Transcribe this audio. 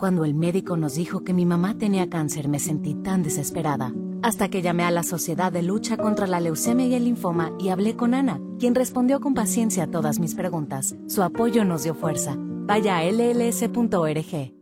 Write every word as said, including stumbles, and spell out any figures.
Cuando el médico nos dijo que mi mamá tenía cáncer, me sentí tan desesperada. Hasta que llamé a la Sociedad de Lucha contra la Leucemia y el Linfoma y hablé con Ana, quien respondió con paciencia a todas mis preguntas. Su apoyo nos dio fuerza. Vaya a L L S punto org.